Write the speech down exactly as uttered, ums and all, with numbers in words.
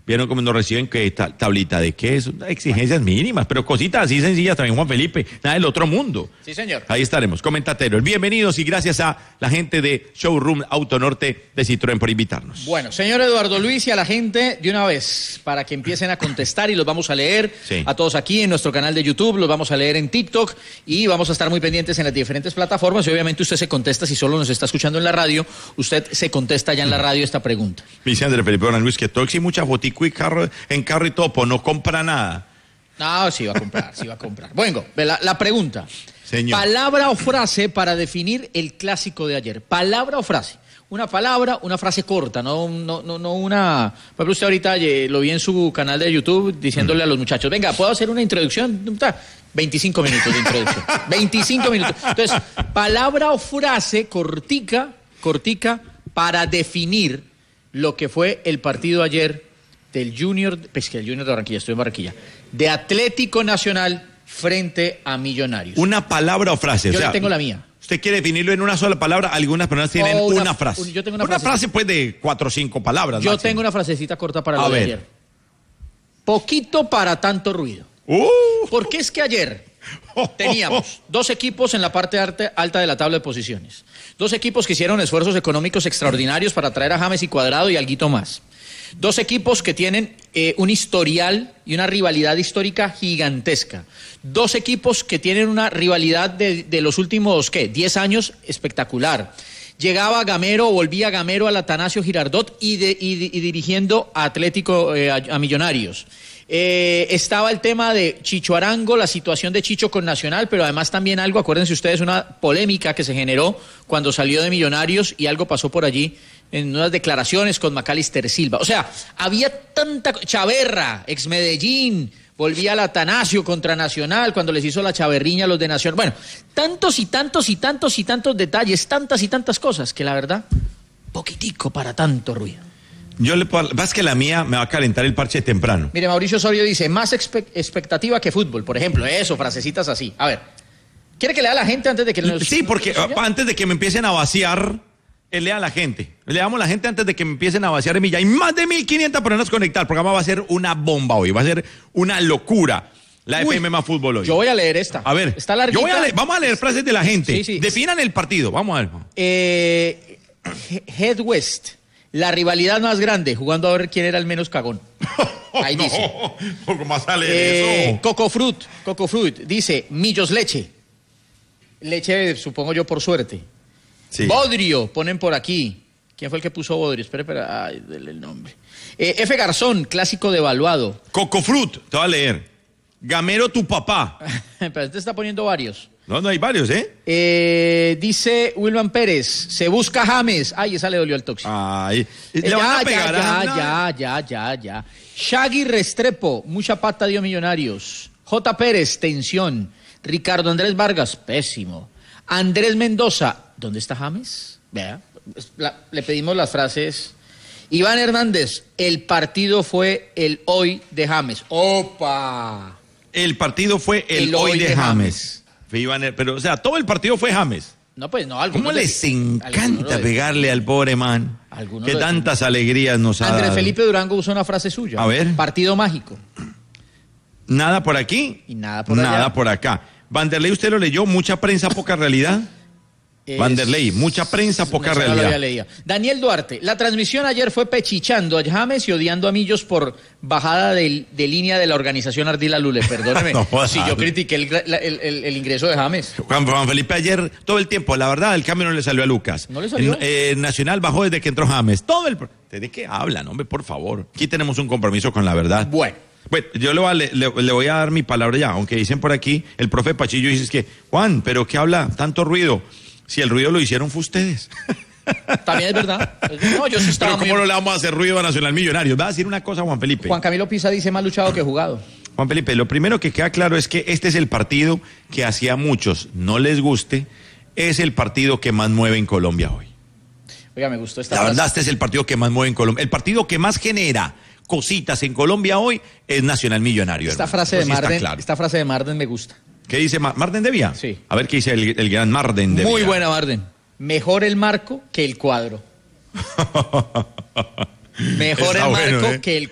Vieron cómo nos reciben, que ta- tablita de queso, exigencias mínimas, pero cositas así sencillas también, Juan Felipe, nada del otro mundo. Sí, señor. Ahí estaremos, comentateros. Bienvenidos y gracias a la gente de Showroom Auto Norte de Citroën por invitarnos. Bueno, señor Eduardo Luis y a la gente de una vez, para que empiecen a contestar y los vamos a leer Sí. a todos aquí en nuestro canal de YouTube, los vamos a leer en TikTok y vamos a estar muy pendientes en las diferentes plataformas y obviamente usted se contesta, si solo nos está escuchando en la radio, usted se contesta ya en la radio esta pregunta. Me dice Andrés Felipe Don Luis que todo y mucha fotico y carro, en carro y topo, no compra nada. No, sí va a comprar, sí va a comprar. Bueno, la, la pregunta. Señor. Palabra o frase para definir el clásico de ayer. Palabra o frase. Una palabra, una frase corta, no, no, no, no una... Por ejemplo, usted ahorita eh, lo vi en su canal de YouTube diciéndole mm. a los muchachos, venga, ¿puedo hacer una introducción? veinticinco minutos de introducción. veinticinco minutos. Entonces, palabra o frase cortica, cortica, para definir lo que fue el partido ayer del Junior, pues que el Junior de Barranquilla, estoy en Barranquilla, de Atlético Nacional frente a Millonarios. Una palabra o frase. Yo o sea, le tengo la mía. Usted quiere definirlo en una sola palabra, algunas personas tienen Oh, una, una frase. un, yo tengo una, una frase, frase pues de cuatro o cinco palabras. Yo máximo. tengo una frasecita corta para a lo ver. de ayer. Poquito para tanto ruido. Uh. Porque es que ayer teníamos dos equipos en la parte alta de la tabla de posiciones. Dos equipos que hicieron esfuerzos económicos extraordinarios para traer a James y Cuadrado y alguito más. Dos equipos que tienen eh, un historial y una rivalidad histórica gigantesca. Dos equipos que tienen una rivalidad de, de los últimos, ¿qué? diez años espectacular. Llegaba Gamero, volvía Gamero al Atanasio Girardot y, de, y, y dirigiendo a Atlético, eh, a, a Millonarios. Eh, estaba el tema de Chicho Arango, la situación de Chicho con Nacional, pero además también algo, acuérdense ustedes, una polémica que se generó cuando salió de Millonarios y algo pasó por allí en unas declaraciones con Macalister Silva. O sea, había tanta... Chaverra, ex Medellín, volvía al Atanasio contra Nacional cuando les hizo la chaverriña a los de Nacional. Bueno, tantos y tantos y tantos y tantos detalles, tantas y tantas cosas, que la verdad, poquitico para tanto ruido. Yo le puedo... Vas que la mía me va a calentar el parche temprano. Mire, Mauricio Osorio dice, más expe- expectativa que fútbol, por ejemplo. Eso, frasecitas así. A ver, ¿quiere que lea a la gente antes de que... Nos, sí, porque nos antes de que me empiecen a vaciar... Lea a la gente. Leamos a la gente antes de que me empiecen a vaciar en mí. Ya hay más de mil quinientas personas conectadas. El programa va a ser una bomba hoy. Va a ser una locura. La Uy, F M más fútbol hoy. Yo voy a leer esta. A ver. Está larguita. Yo voy a leer, vamos a leer frases de la gente. Sí, sí. Definan el partido. Vamos a ver. Eh, Head West. La rivalidad más grande. Jugando a ver quién era el menos cagón. Ahí no, dice. ¿Cómo vas a leer eh, eso? Coco Fruit. Coco Fruit. Dice, Millos Leche. Leche, supongo yo, por suerte. Sí. Bodrio. Ponen por aquí. ¿Quién fue el que puso Bodrio? Espera, espera. Ay, dele el nombre. Eh, F. Garzón, clásico devaluado. Cocofrut, te voy a leer. Gamero, tu papá. Pero este está poniendo varios. No, no hay varios, ¿eh? eh dice Wilman Pérez, se busca James. Ay, esa le dolió al tóxico. Ay, eh, le ya, van a pegar ya, a... ya, ya, ya, ya. Shaggy Restrepo, mucha pata dio Millonarios. J. Pérez, tensión. Ricardo Andrés Vargas, pésimo. Andrés Mendoza, ¿dónde está James? Vea. La, le pedimos las frases. Iván Hernández, el partido fue el hoy de James. ¡Opa! El partido fue el, el hoy, hoy de, de James. James. Iván, pero, o sea, todo el partido fue James. No, pues no. ¿Cómo les de, encanta pegarle al pobre man? Que tantas de... alegrías nos ha Andrés dado. Felipe Durango usó una frase suya. A ver. Partido mágico. Nada por aquí. Y nada por allá. Nada por acá. Vanderlei, ¿usted lo leyó? Mucha prensa, poca realidad. Es... Vanderlei, mucha prensa, poca no, realidad. No lo había leído. Daniel Duarte, la transmisión ayer fue pechichando a James y odiando a Millos por bajada de, de línea de la organización Ardila Lule. Perdóneme, no, si yo critiqué el, el, el, el ingreso de James. Juan, Juan Felipe ayer, todo el tiempo, la verdad, el cambio no le salió a Lucas. ¿No le salió? El, eh, Nacional bajó desde que entró James. Todo el... ¿De qué hablan, hombre? Por favor. Aquí tenemos un compromiso con la verdad. Bueno. Bueno, yo le voy, a, le, le voy a dar mi palabra ya, aunque dicen por aquí, el profe Pachillo dice que, Juan, ¿pero qué habla? Tanto ruido. Si el ruido lo hicieron fue ustedes. También es verdad. No, yo sí estaba Pero ¿cómo muy... no le vamos a hacer ruido a Nacional Millonarios? Va a decir una cosa, Juan Felipe. Juan Camilo Pisa dice más luchado que jugado. Juan Felipe, lo primero que queda claro es que este es el partido que hacía a muchos no les guste, es el partido que más mueve en Colombia hoy. Oiga, me gustó esta La frase. verdad, este es el partido que más mueve en Colombia. El partido que más genera cositas en Colombia hoy es Nacional Millonario. Esta hermano. frase de Eso sí Marden, está claro. esta frase de Marden me gusta. ¿Qué dice Ma- Marden de Vía? Sí. A ver qué dice el, el gran Marden de Vía. Muy buena Marden. Mejor el marco que el cuadro. Mejor Está el bueno, marco ¿eh? que el